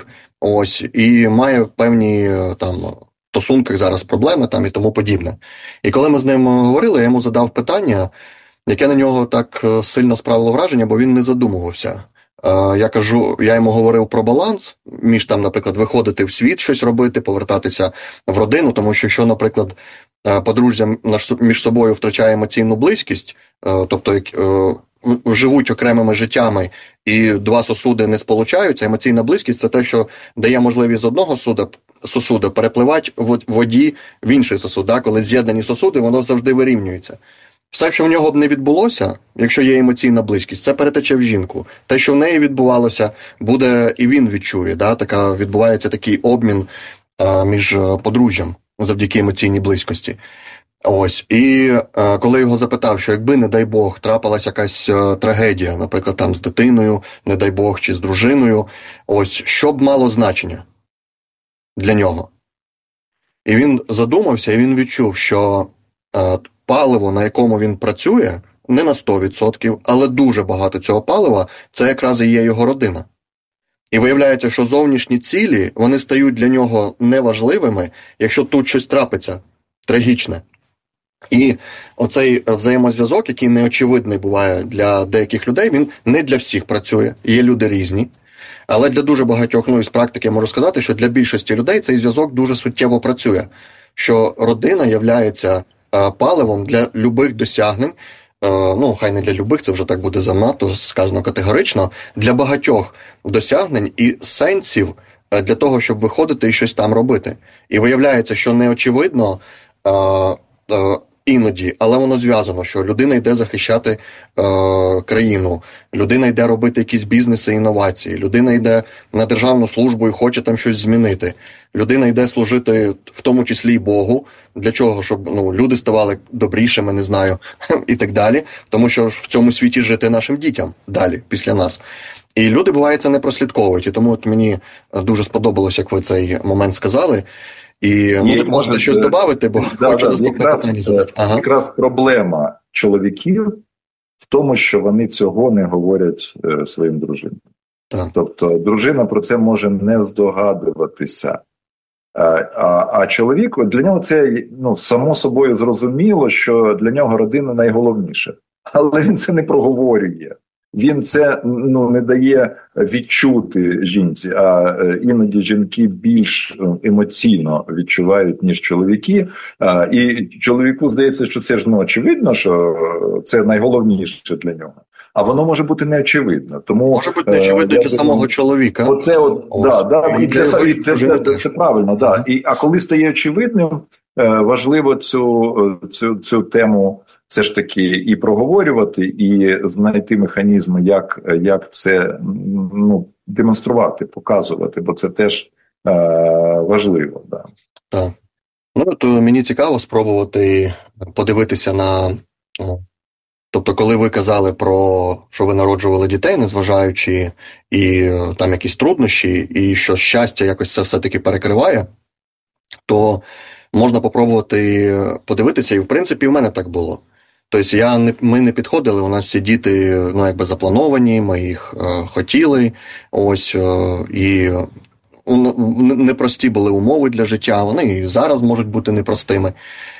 чоловік, ось, і має певні там в стосунках зараз проблеми там і тому подібне. І коли ми з ним говорили, я йому задав питання, яке на нього так сильно справило враження, бо він не задумувався. Я йому говорив про баланс між там, наприклад, виходити в світ, щось робити, повертатися в родину, тому що, наприклад, подружжя між собою втрачає емоційну близькість, тобто живуть окремими життями і два сосуди не сполучаються, емоційна близькість – це те, що дає можливість з одного сосуду перепливати в воді в інший сосуд. Коли з'єднані сосуди, воно завжди вирівнюється. Все, що в нього б не відбулося, якщо є емоційна близькість, це перетече в жінку. Те, що в неї відбувалося, буде і він відчує. Відбувається такий обмін між подружжям завдяки емоційній близькості. Ось. І коли його запитав, що якби, не дай Бог, трапилась якась трагедія, наприклад, там з дитиною, не дай Бог, чи з дружиною, ось, що б мало значення для нього? І він задумався, і він відчув, що паливо, на якому він працює, не на 100%, але дуже багато цього палива, це якраз і є його родина. І виявляється, що зовнішні цілі, вони стають для нього неважливими, якщо тут щось трапиться, трагічне. І оцей взаємозв'язок, який неочевидний буває для деяких людей, він не для всіх працює, є люди різні. Але для дуже багатьох, із практики я можу сказати, що для більшості людей цей зв'язок дуже суттєво працює. Що родина являється паливом для любих досягнень, хай не для любих, це вже так буде занадто сказано категорично, для багатьох досягнень і сенсів для того, щоб виходити і щось там робити. І виявляється, що неочевидно іноді, але воно зв'язано, що людина йде захищати країну, людина йде робити якісь бізнеси, інновації, людина йде на державну службу і хоче там щось змінити. Людина йде служити в тому числі і Богу. Для чого? Щоб люди ставали добрішими, не знаю, і так далі. Тому що в цьому світі жити нашим дітям далі, після нас. І люди, буває, це не прослідковують. І тому мені дуже сподобалось, як ви цей момент сказали. І тут можете щось додати, бо хочу наступне питання задати. Якраз проблема чоловіків в тому, що вони цього не говорять своїм дружинам. Так. Тобто дружина про це може не здогадуватися. А чоловік, для нього це само собою зрозуміло, що для нього родина найголовніше. Але він це не проговорює. Він це не дає відчути жінці, а іноді жінки більш емоційно відчувають, ніж чоловіки. І чоловіку здається, що це ж очевидно, що це найголовніше для нього. А воно може бути неочевидно. Тому може бути неочевидно для самого чоловіка. Це правильно, да. А коли стає очевидним, важливо цю тему все ж таки і проговорювати, і знайти механізми, як це демонструвати, показувати, бо це теж важливо. Да. Так. То мені цікаво спробувати подивитися на... Тобто, коли ви казали про, що ви народжували дітей, незважаючи і там якісь труднощі, і що щастя якось це все-таки перекриває, то можна попробувати подивитися, і в принципі в мене так було. Тобто ми не підходили, у нас всі діти заплановані, ми їх хотіли, і непрості були умови для життя, вони і зараз можуть бути непростими.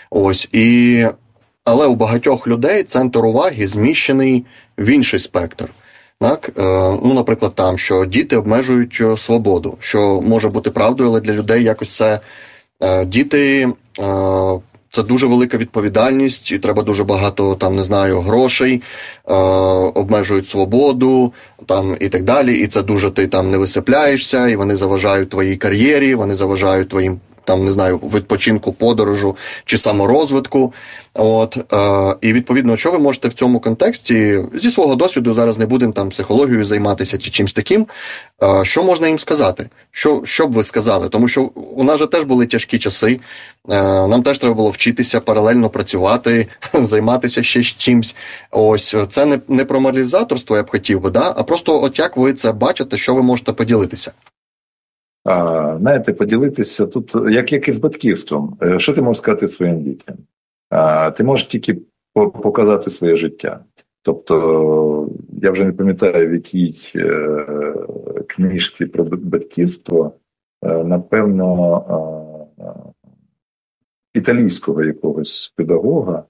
Але у багатьох людей центр уваги зміщений в інший спектр. Так? Наприклад, там, що діти обмежують свободу, що може бути правдою, але для людей якось це діти це дуже велика відповідальність, і треба дуже багато грошей, обмежують свободу і так далі. І це дуже ти не висипляєшся, і вони заважають твоїй кар'єрі, вони заважають твоїм відпочинку, подорожу чи саморозвитку. І відповідно, що ви можете в цьому контексті, зі свого досвіду, зараз не будемо психологією займатися чи чимось таким, що можна їм сказати? Що б ви сказали? Тому що у нас же теж були тяжкі часи, нам теж треба було вчитися, паралельно працювати, займатися ще чимось. Це не про моралізаторство, я б хотів би, а просто як ви це бачите, що ви можете поділитися? Знаєте, поділитися тут, як і з батьківством. Що ти можеш сказати своїм дітям? Ти можеш тільки показати своє життя. Тобто, я вже не пам'ятаю, в якій книжці про батьківство, напевно, італійського якогось педагога.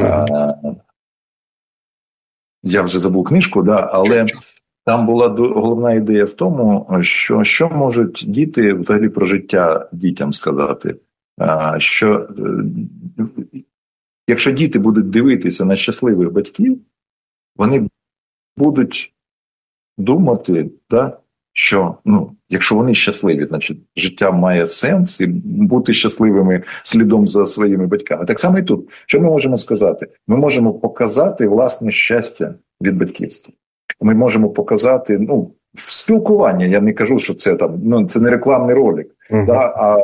Я вже забув книжку, да, але там була головна ідея в тому, що можуть діти взагалі про життя дітям сказати. Що якщо діти будуть дивитися на щасливих батьків, вони будуть думати, да, що якщо вони щасливі, значить життя має сенс, і бути щасливими слідом за своїми батьками. Так само і тут. Що ми можемо сказати? Ми можемо показати власне щастя від батьківства. Ми можемо показати, в спілкуванні, я не кажу, що це там, це не рекламний ролик. Да?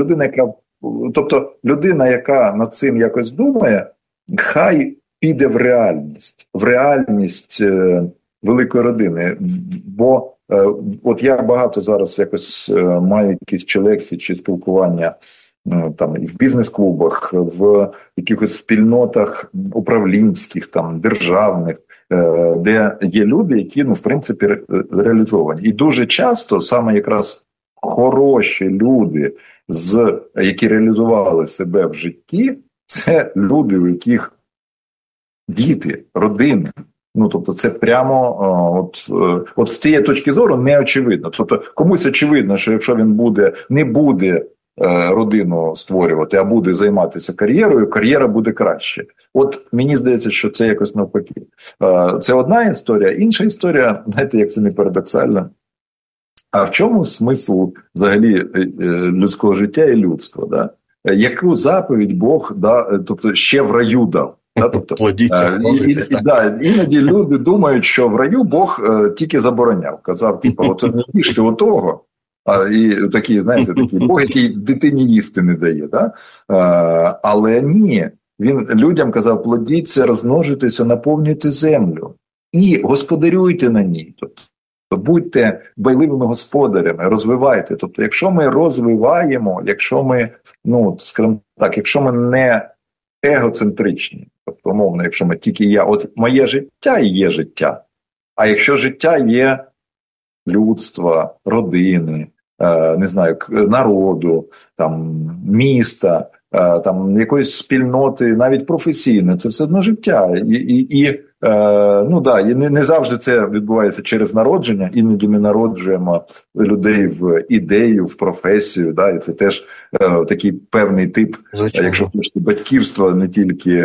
Тобто людина, яка над цим якось думає, хай піде в реальність великої родини. Бо от я багато зараз якось маю якісь чи лекції, чи спілкування там і в бізнес-клубах, в якихось спільнотах управлінських, там, державних, де є люди, які, в принципі, реалізовані. І дуже часто саме якраз хороші люди, які реалізували себе в житті, це люди, у яких діти, родини. Тобто це прямо от з цієї точки зору не очевидно. Тобто комусь очевидно, що якщо він не буде родину створювати, а буде займатися кар'єрою, кар'єра буде краще. От мені здається, що це якось навпаки. Це одна історія. Інша історія, знаєте, як це не парадоксально, а в чому смисл взагалі людського життя і людства? Да? Яку заповідь Бог, тобто ще в раю дав? Тобто, іноді люди думають, що в раю Бог тільки забороняв. Казав, оце не їжте отого, і такий Бог, який дитині їсти не дає. Да? Але ні, він людям казав, плодіться, розмножуйтеся, наповнюйте землю і господарюйте на ній. Тобто, будьте дбайливими господарями, розвивайте. Тобто, якщо ми розвиваємо, якщо ми, скажімо так, якщо ми не егоцентричні, тобто, умовно, якщо ми тільки я, от моє життя і є життя, а якщо життя є людства, родини, не знаю, народу, там, міста, там, якоїсь спільноти, навіть професійне, це все одно життя. І не завжди це відбувається через народження, іноді ми народжуємо людей в ідею, в професію, да, і це теж такий певний тип, якщо хочете, батьківства, не тільки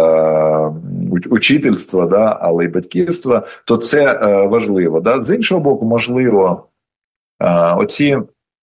учительства, да, але й батьківства, то це важливо. Да. З іншого боку, можливо, оці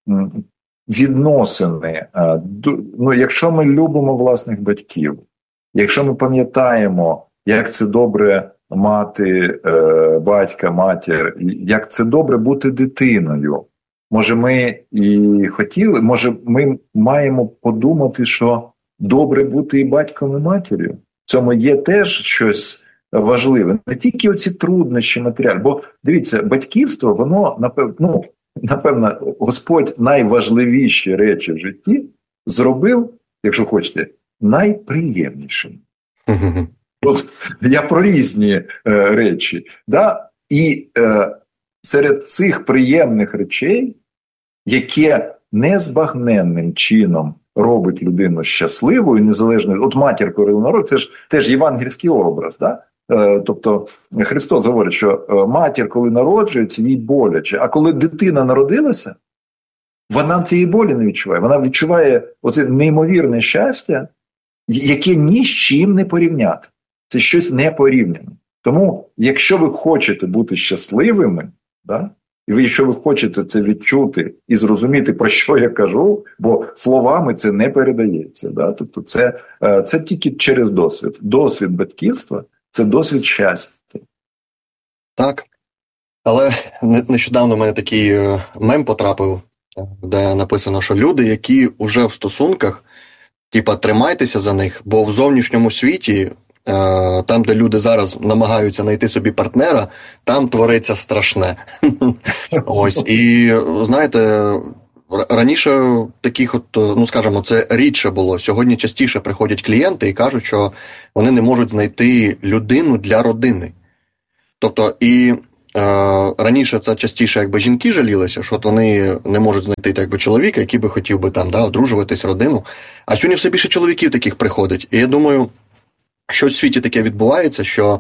відносини, якщо ми любимо власних батьків, якщо ми пам'ятаємо, як це добре мати батька, матір, як це добре бути дитиною, може ми і хотіли, може ми маємо подумати, що добре бути і батьком, і матір'ю. В цьому є теж щось важливе. Не тільки оці труднощі матеріальні, бо, дивіться, батьківство, воно, напевно, Господь найважливіші речі в житті зробив, якщо хочете, найприємнішим. От, я про різні речі. Да? І серед цих приємних речей, яке незбагненним чином робить людину щасливою, незалежною, от матір, коли народить, це ж теж євангельський образ, да? Тобто Христос говорить, що матір, коли народжується, їй боляче, а коли дитина народилася, вона цієї болі не відчуває. Вона відчуває оце неймовірне щастя, яке ні з чим не порівняти. Це щось непорівняне. Тому, якщо ви хочете бути щасливими, да, і якщо ви хочете це відчути і зрозуміти, про що я кажу, бо словами це не передається. Да? Тобто це тільки через досвід. Досвід батьківства – це досвід щастя. Так. Але нещодавно в мене такий мем потрапив, де написано, що люди, які вже в стосунках, тримайтеся за них, бо в зовнішньому світі, там, де люди зараз намагаються знайти собі партнера, там твориться страшне. Ось. І, знаєте, раніше таких скажімо, це рідше було. Сьогодні частіше приходять клієнти і кажуть, що вони не можуть знайти людину для родини. Тобто, і раніше це частіше якби жінки жалілися, що от вони не можуть знайти якби чоловіка, який би хотів би там, одружуватись, родину. А сьогодні все більше чоловіків таких приходить. І я думаю, що в світі таке відбувається, що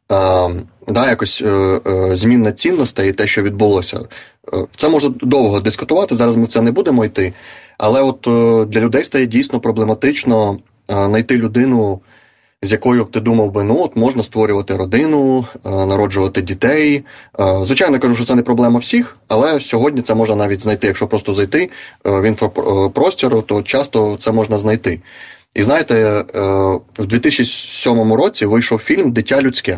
якось зміна цінностей і те, що відбулося. Це можна довго дискутувати, зараз ми в це не будемо йти. Але от для людей стає дійсно проблематично знайти людину, з якою б ти думав би, можна створювати родину, народжувати дітей. Звичайно, кажу, що це не проблема всіх, але сьогодні це можна навіть знайти. Якщо просто зайти в інфопростір, то часто це можна знайти. І знаєте, в 2007 році вийшов фільм «Дитя людське».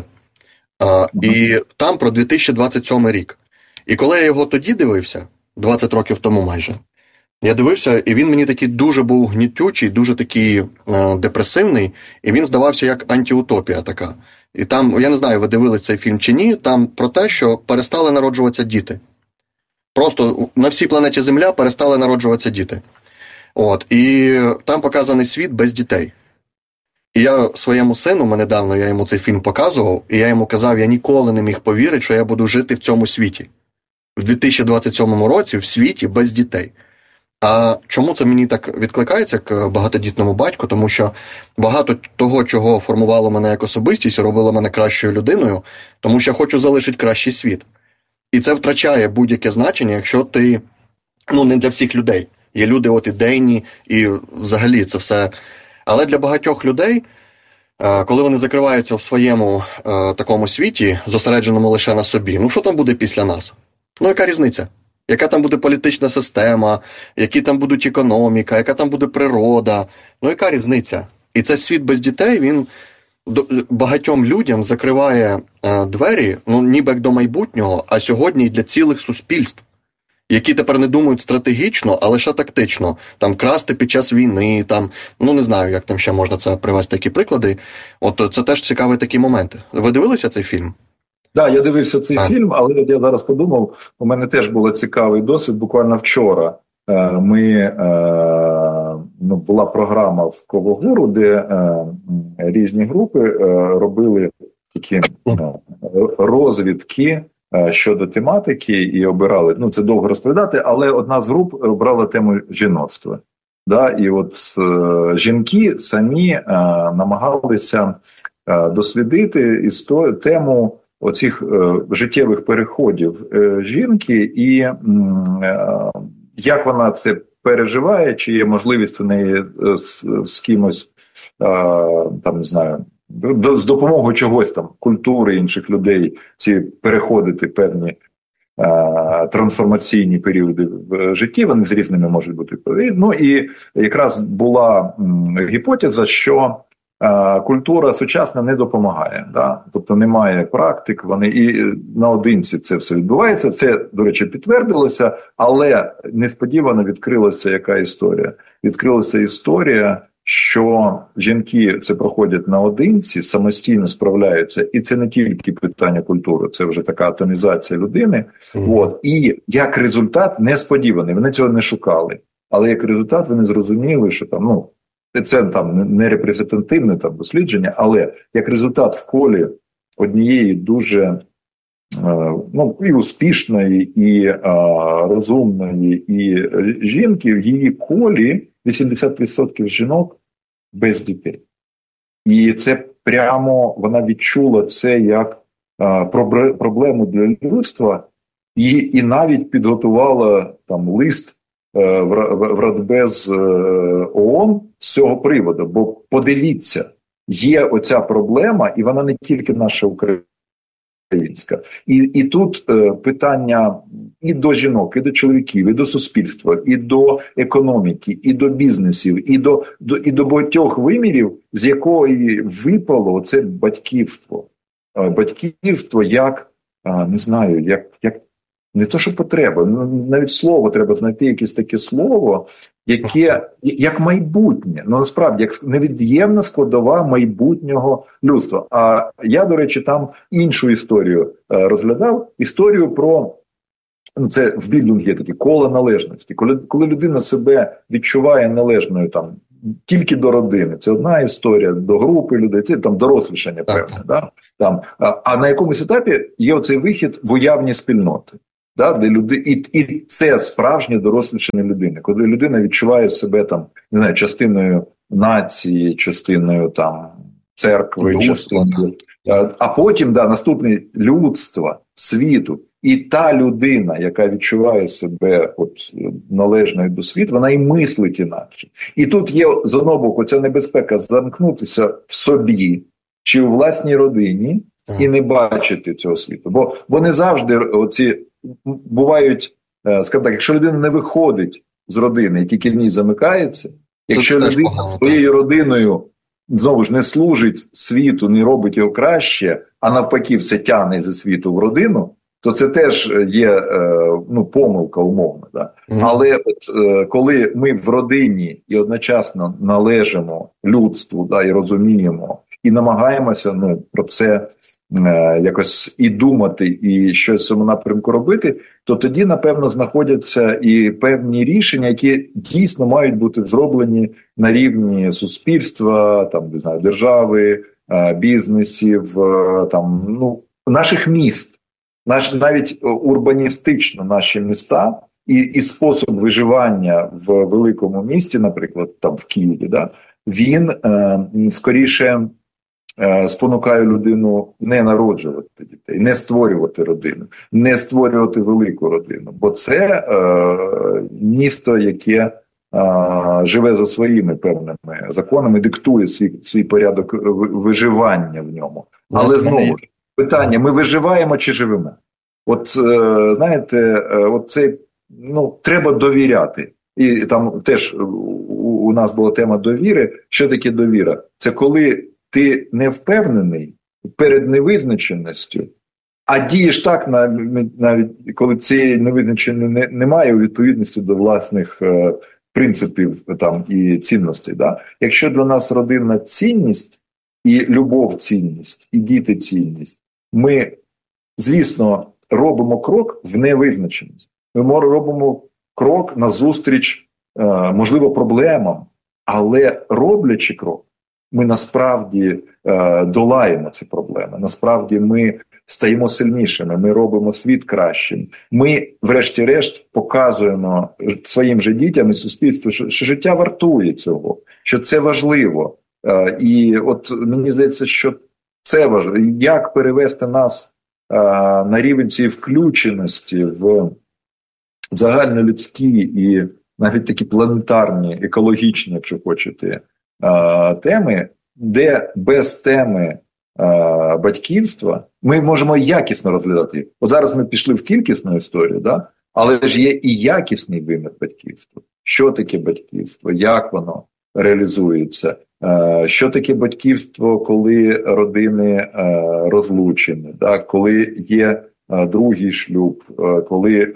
І там про 2027 рік. І коли я його тоді дивився, 20 років тому майже, я дивився, і він мені такий дуже був гнітючий, дуже такий депресивний, і він здавався як антиутопія така. І там, я не знаю, ви дивились цей фільм чи ні, там про те, що перестали народжуватися діти. Просто на всій планеті Земля перестали народжуватися діти. І там показаний світ без дітей. І я своєму сину, недавно я йому цей фільм показував, і я йому казав, я ніколи не міг повірити, що я буду жити в цьому світі. В 2027 році в світі без дітей. А чому це мені так відкликається, як багатодітному батьку? Тому що багато того, чого формувало мене як особистість, робило мене кращою людиною, тому що я хочу залишити кращий світ. І це втрачає будь-яке значення, якщо ти, не для всіх людей. Є люди ідейні, і взагалі це все. Але для багатьох людей, коли вони закриваються в своєму такому світі, зосередженому лише на собі, що там буде після нас? Яка різниця? Яка там буде політична система, які там будуть економіка, яка там буде природа? Яка різниця? І цей світ без дітей, він багатьом людям закриває двері, ніби як до майбутнього, а сьогодні і для цілих суспільств, які тепер не думають стратегічно, а лише тактично. Там красти під час війни, не знаю, як там ще можна це привести, які приклади. Це теж цікаві такі моменти. Ви дивилися цей фільм? Так, я дивився цей фільм, але я зараз подумав, у мене теж був цікавий досвід. Буквально вчора була програма в Кологору, де різні групи робили такі розвідки щодо тематики і обирали, це довго розповідати, але одна з груп обрала тему жіноцтва. І жінки самі намагалися дослідити тему оцих життєвих переходів жінки і як вона це переживає, чи є можливість у неї з кимось, не знаю, з допомогою чогось культури інших людей переходити певні трансформаційні періоди в житті, вони з різними можуть бути. І якраз була гіпотеза, що культура сучасна не допомагає, тобто немає практик, вони і наодинці це все відбувається. Це, до речі, підтвердилося, але несподівано відкрилася яка історія. Відкрилася історія, що жінки це проходять наодинці, самостійно справляються, і це не тільки питання культури, це вже така атомізація людини. І як результат несподіваний, вони цього не шукали, але як результат вони зрозуміли, що це не репрезентативне дослідження, але як результат в колі однієї дуже і успішної, і розумної, і жінки, в її колі 80% жінок без дітей. І це прямо вона відчула це як проблему для людства і навіть підготувала лист в Радбез ООН з цього приводу, бо подивіться, є оця проблема, і вона не тільки наша українська. І тут питання і до жінок, і до чоловіків, і до суспільства, і до економіки, і до бізнесів, і до багатьох вимірів, з якої випало це батьківство. Батьківство як, не знаю, як не то, що потреба, навіть слово треба знайти, якесь таке слово, яке як майбутнє, насправді, як невід'ємна складова майбутнього людства. А я, до речі, там іншу історію розглядав, історію про, це в Більдунг є такі кола належності, коли людина себе відчуває належною тільки до родини. Це одна історія, до групи людей, це там дорослішання певне. Да? Там, а на якомусь етапі є оцей вихід в уявні спільноти. Да, де люди, і це справжнє дорослішання людини, коли людина відчуває себе там, не знаю, частиною нації, частиною там церкви, частиною, а потім наступне людство, світу. І та людина, яка відчуває себе от належною до світу, вона і мислить інакше. І тут є з одного боку ця небезпека замкнутися в собі чи у власній родині і не бачити цього світу. Бо не завжди оці бувають, скажімо так, якщо людина не виходить з родини і тільки в ній замикається, якщо людина своєю родиною знову ж не служить світу, не робить його краще, а навпаки все тягне зі світу в родину, то це теж є помилка умовна. Да? Але коли ми в родині і одночасно належимо людству, і розуміємо, і намагаємося про це якось і думати, і щось в цьому напрямку робити, то тоді, напевно, знаходяться і певні рішення, які дійсно мають бути зроблені на рівні суспільства, там, не знаю, держави, бізнесів, наших міст. Навіть урбаністично наші міста і спосіб виживання в великому місті, наприклад, там в Києві, він скоріше спонукає людину не народжувати дітей, не створювати родину, не створювати велику родину. Бо це місто, яке живе за своїми певними законами, диктує свій порядок виживання в ньому. Але знову ж, питання, ми виживаємо чи живемо? От, знаєте, це, треба довіряти. І там теж у нас була тема довіри. Що таке довіра? Це коли ти не впевнений перед невизначеністю, а дієш так, навіть коли цієї невизначеності немає у відповідності до власних принципів там, і цінностей. Да? Якщо для нас родинна цінність, і любов цінність, і діти цінність, ми, звісно, робимо крок в невизначеність. Ми робимо крок назустріч, можливо, проблемам, але роблячи крок, ми насправді долаємо ці проблеми. Насправді ми стаємо сильнішими, ми робимо світ кращим. Ми, врешті-решт, показуємо своїм же дітям і суспільству, що життя вартує цього, що це важливо. І от мені здається, що це важливо. Як перевести нас на рівень цієї включеності в загальнолюдські і навіть такі планетарні, екологічні, якщо хочете, теми, де без теми батьківства ми можемо якісно розглядати їх. От зараз ми пішли в кількісну історію, да? Але ж є і якісний вимір батьківства. Що таке батьківство? Як воно реалізується? Що таке батьківство, коли родини розлучені? Да? Коли є другий шлюб? Коли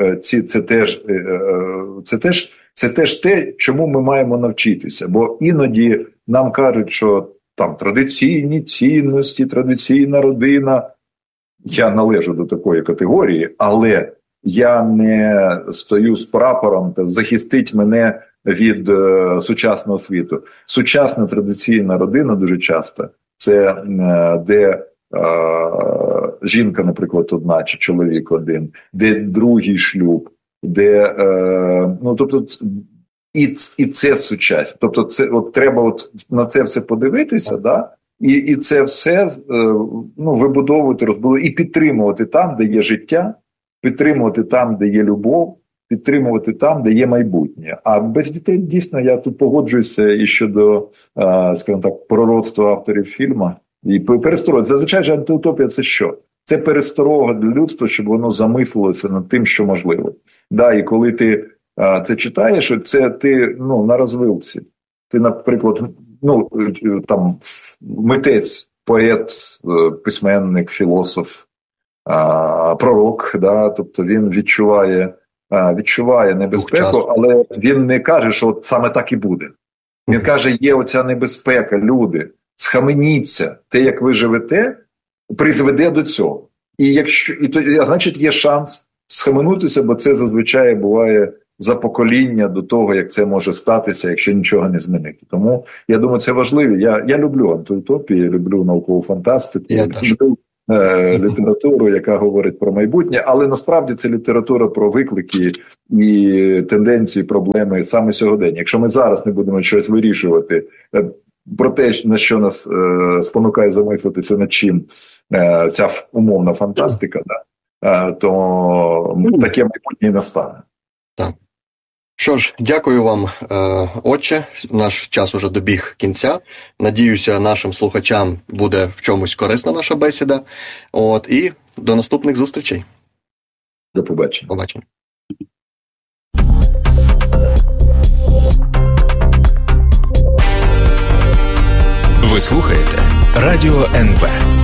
це теж те, чому ми маємо навчитися. Бо іноді нам кажуть, що там традиційні цінності, традиційна родина. Я належу до такої категорії, але я не стою з прапором та захистить мене від сучасного світу. Сучасна традиційна родина дуже часто це де жінка, наприклад, одна чи чоловік один, де другий шлюб, де тобто і це сучасно. Тобто це от треба на це все подивитися, да? І це все вибудовувати, розбудовувати і підтримувати там, де є життя, підтримувати там, де є любов, підтримувати там, де є майбутнє. А без дітей, дійсно, я тут погоджуюся і щодо, скажімо так, пророцтва авторів фільму. І пересторога. Зазвичай же антиутопія – це що? Це пересторога для людства, щоб воно замислилося над тим, що можливо. Да, і коли ти це читаєш, це ти на розвилці. Ти, наприклад, там митець, поет, письменник, філософ, пророк, да, тобто він відчуває небезпеку, але він не каже, що от саме так і буде. Він каже, є оця небезпека, люди, схаменіться, те, як ви живете, призведе до цього. Значить, є шанс схаменутися, бо це зазвичай буває за покоління до того, як це може статися, якщо нічого не змінити. Тому, я думаю, це важливо. Я люблю антиутопії, я люблю наукову фантастику, люблю літературу, яка говорить про майбутнє, але насправді це література про виклики і тенденції, проблеми саме сьогодення. Якщо ми зараз не будемо щось вирішувати про те, на що нас спонукає замислитися над чим ця умовна фантастика, то таке майбутнє настане. Так. Що ж, дякую вам, отче. Наш час уже добіг кінця. Надіюся, нашим слухачам буде в чомусь корисна наша бесіда. І до наступних зустрічей. До побачення. Побачення. Ви слухаєте Радіо НВ.